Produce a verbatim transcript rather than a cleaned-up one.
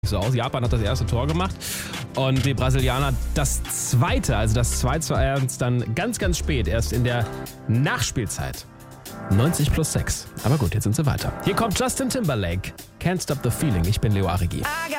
so aus. Japan hat das erste Tor gemacht und die Brasilianer das zweite, also das zwei zu eins dann ganz, ganz spät, erst in der Nachspielzeit. neunzig plus sechs. Aber gut, jetzt sind sie weiter. Hier kommt Justin Timberlake. Can't Stop the Feeling. Ich bin Leo Arigi.